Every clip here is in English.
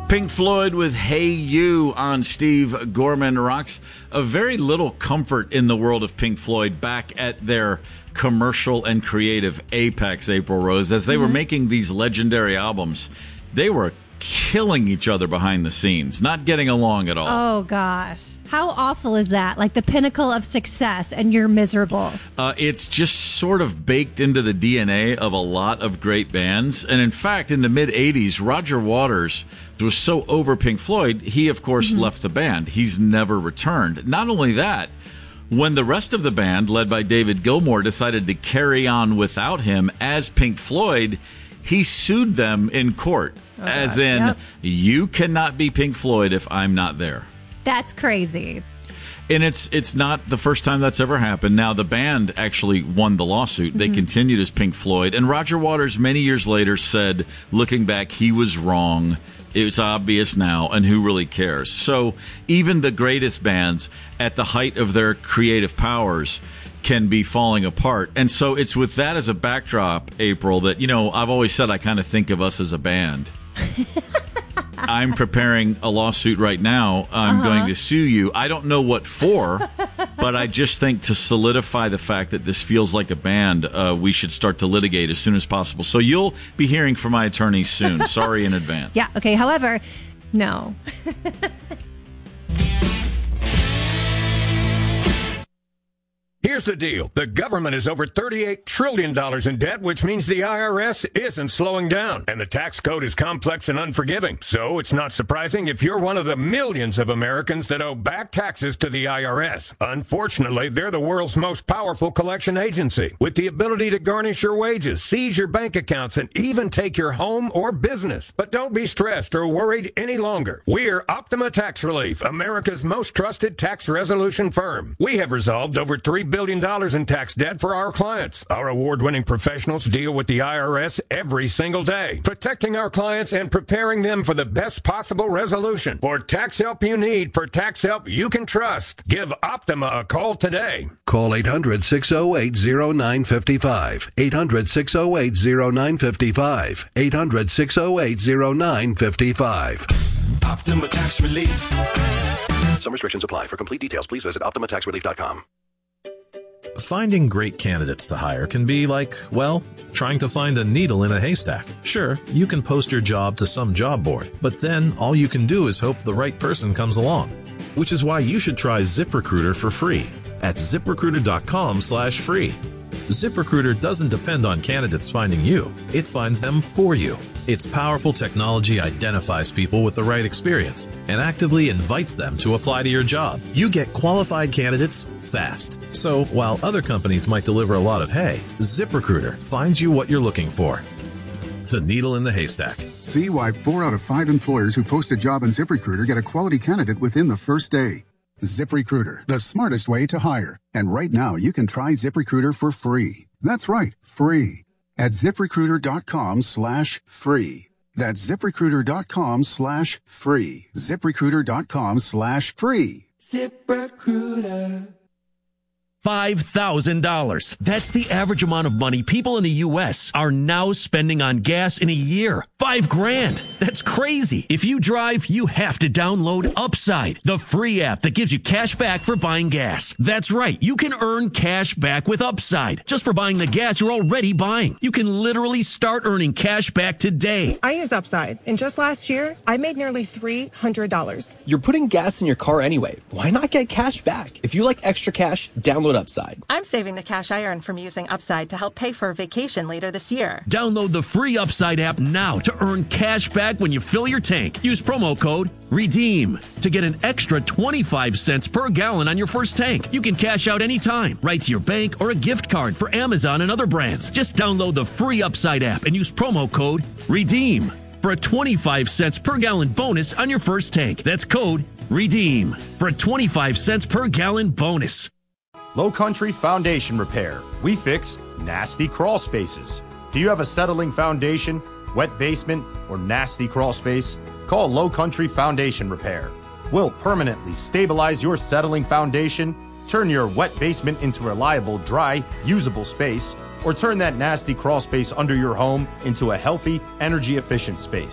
Pink Floyd with Hey You on Steve Gorman Rocks. A very little comfort in the world of Pink Floyd back at their commercial and creative apex, April Rose. As they were making these legendary albums, they were killing each other behind the scenes, not getting along at all. Oh, gosh. How awful is that? Like the pinnacle of success, and you're miserable. It's just sort of baked into the DNA of a lot of great bands. And in fact, in the mid-'80s, Roger Waters was so over Pink Floyd, he, of course, left the band. He's never returned. Not only that, when the rest of the band, led by David Gilmour, decided to carry on without him as Pink Floyd, he sued them in court. You cannot be Pink Floyd if I'm not there. That's crazy. And it's not the first time that's ever happened. Now, the band actually won the lawsuit. They continued as Pink Floyd. And Roger Waters, many years later, said, looking back, he was wrong. It's obvious now, and who really cares? So even the greatest bands at the height of their creative powers can be falling apart. And so it's with that as a backdrop, April, that, I've always said I kind of think of us as a band. I'm preparing a lawsuit right now. I'm going to sue you. I don't know what for, but I just think to solidify the fact that this feels like a band, we should start to litigate as soon as possible. So you'll be hearing from my attorney soon. Sorry in advance. Yeah, okay. However, no. Here's the deal. The government is over $38 trillion in debt, which means the IRS isn't slowing down. And the tax code is complex and unforgiving. So it's not surprising if you're one of the millions of Americans that owe back taxes to the IRS. Unfortunately, they're the world's most powerful collection agency, with the ability to garnish your wages, seize your bank accounts, and even take your home or business. But don't be stressed or worried any longer. We're Optima Tax Relief, America's most trusted tax resolution firm. We have resolved over $3 billion in tax debt for our clients. Our award-winning professionals deal with the IRS every single day, protecting our clients and preparing them for the best possible resolution. For tax help you need, for tax help you can trust, give Optima a call today. Call 800-608-0955. 800-608-0955. 800-608-0955. Optima Tax Relief. Some restrictions apply. For complete details, please visit OptimaTaxRelief.com. Finding great candidates to hire can be like, well, trying to find a needle in a haystack. Sure, you can post your job to some job board, but then all you can do is hope the right person comes along. Which is why you should try ZipRecruiter for free at ZipRecruiter.com/free. ZipRecruiter doesn't depend on candidates finding you. It finds them for you. Its powerful technology identifies people with the right experience and actively invites them to apply to your job. You get qualified candidates fast. So while other companies might deliver a lot of hay, ZipRecruiter finds you what you're looking for. The needle in the haystack. See why 4 out of 5 employers who post a job on ZipRecruiter get a quality candidate within the first day. ZipRecruiter, the smartest way to hire. And right now you can try ZipRecruiter for free. That's right, free. At ZipRecruiter.com/free. That's ZipRecruiter.com/free. ZipRecruiter.com/free. ZipRecruiter. $5,000. That's the average amount of money people in the U.S. are now spending on gas in a year. $5,000. That's crazy. If you drive, you have to download Upside, the free app that gives you cash back for buying gas. That's right. You can earn cash back with Upside just for buying the gas you're already buying. You can literally start earning cash back today. I use Upside, and just last year, I made nearly $300. You're putting gas in your car anyway. Why not get cash back? If you like extra cash, download Upside. I'm saving the cash I earn from using Upside to help pay for a vacation later this year. Download the free Upside app now to earn cash back when you fill your tank. Use promo code REDEEM to get an extra 25 cents per gallon on your first tank. You can cash out anytime, right to your bank or a gift card for Amazon and other brands. Just download the free Upside app and use promo code REDEEM for a 25 cents per gallon bonus on your first tank. That's code REDEEM for a 25 cents per gallon bonus. Low Country Foundation Repair. We fix nasty crawl spaces. Do you have a settling foundation, wet basement, or nasty crawl space? Call Low Country Foundation Repair. We'll permanently stabilize your settling foundation, turn your wet basement into a reliable, dry, usable space, or turn that nasty crawl space under your home into a healthy, energy-efficient space.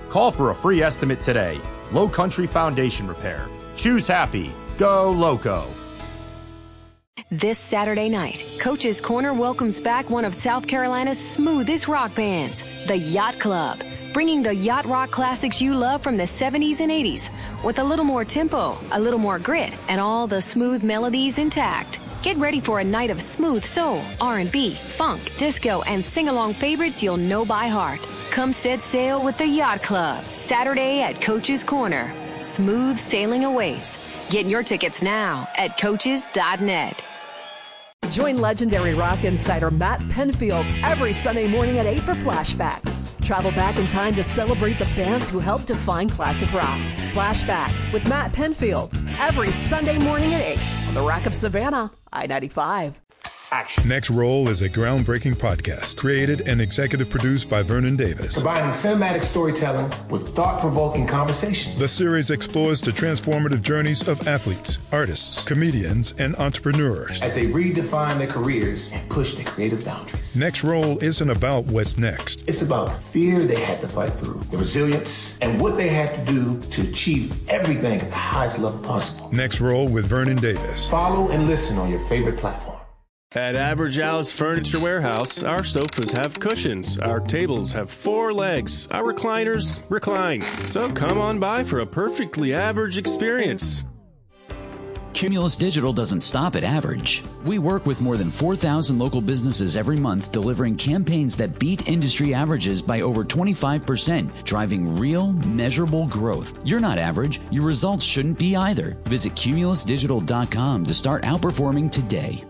Call for a free estimate today. Low Country Foundation Repair. Choose happy. Go Loco. This Saturday night, Coach's Corner welcomes back one of South Carolina's smoothest rock bands, the Yacht Club, bringing the yacht rock classics you love from the 70s and 80s with a little more tempo, a little more grit, and all the smooth melodies intact. Get ready for a night of smooth soul, R&B, funk, disco, and sing-along favorites you'll know by heart. Come set sail with the Yacht Club, Saturday at Coach's Corner. Smooth sailing awaits. Get your tickets now at coaches.net. Join legendary rock insider Matt Penfield every Sunday morning at 8 for Flashback. Travel back in time to celebrate the bands who helped define classic rock. Flashback with Matt Penfield every Sunday morning at 8 on the Rock of Savannah, I-95. Action. Next Roll is a groundbreaking podcast created and executive produced by Vernon Davis. Combining cinematic storytelling with thought-provoking conversations. The series explores the transformative journeys of athletes, artists, comedians, and entrepreneurs as they redefine their careers and push their creative boundaries. Next Roll isn't about what's next. It's about the fear they had to fight through, the resilience, and what they had to do to achieve everything at the highest level possible. Next Roll with Vernon Davis. Follow and listen on your favorite platform. At Average Al's Furniture Warehouse, our sofas have cushions, our tables have 4 legs, our recliners recline. So come on by for a perfectly average experience. Cumulus Digital doesn't stop at average. We work with more than 4,000 local businesses every month, delivering campaigns that beat industry averages by over 25%, driving real, measurable growth. You're not average. Your results shouldn't be either. Visit cumulusdigital.com to start outperforming today.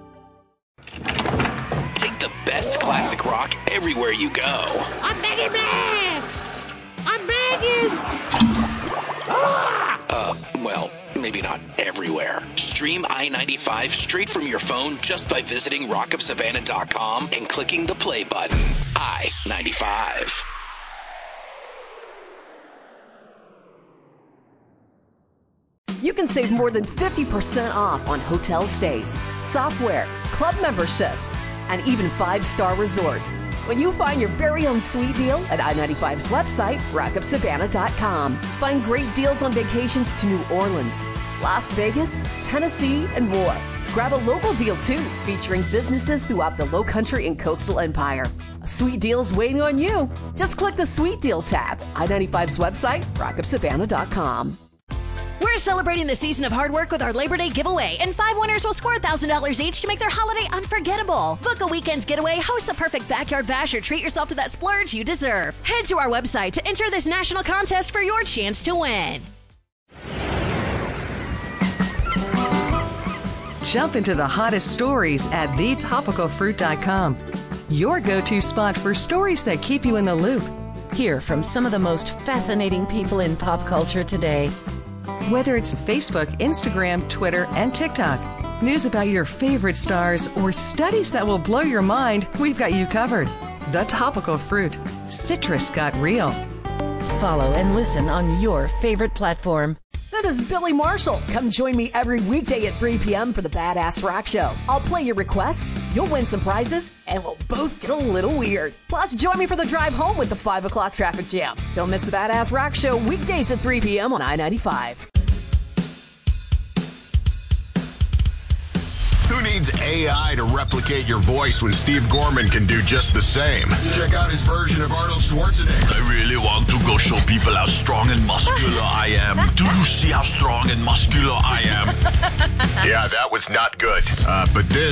Take the best classic rock everywhere you go. I'm begging, man! I'm begging! Well, maybe not everywhere. Stream I-95 straight from your phone just by visiting rockofsavannah.com and clicking the play button. I-95. You can save more than 50% off on hotel stays, software, club memberships, and even 5-star resorts when you find your very own sweet deal at I-95's website, rockofsavannah.com. Find great deals on vacations to New Orleans, Las Vegas, Tennessee, and more. Grab a local deal, too, featuring businesses throughout the Lowcountry and Coastal Empire. A sweet deal's waiting on you. Just click the Sweet Deal tab. I-95's website, rockofsavannah.com. We're celebrating the season of hard work with our Labor Day giveaway, and 5 winners will score $1,000 each to make their holiday unforgettable. Book a weekend getaway, host a perfect backyard bash, or treat yourself to that splurge you deserve. Head to our website to enter this national contest for your chance to win. Jump into the hottest stories at thetopicalfruit.com. Your go-to spot for stories that keep you in the loop. Hear from some of the most fascinating people in pop culture today. Whether it's Facebook, Instagram, Twitter, and TikTok, news about your favorite stars, or studies that will blow your mind, we've got you covered. The Topical Fruit. Citrus got real. Follow and listen on your favorite platform. This is Billy Marshall. Come join me every weekday at 3 p.m. for the Badass Rock Show. I'll play your requests, you'll win some prizes, and we'll both get a little weird. Plus, join me for the drive home with the 5 o'clock traffic jam. Don't miss the Badass Rock Show weekdays at 3 p.m. on I-95. Who needs AI to replicate your voice when Steve Gorman can do just the same? Check out his version of Arnold Schwarzenegger. I really want to go show people how strong and muscular I am. Do you see how strong and muscular I am? Yeah, that was not good. But this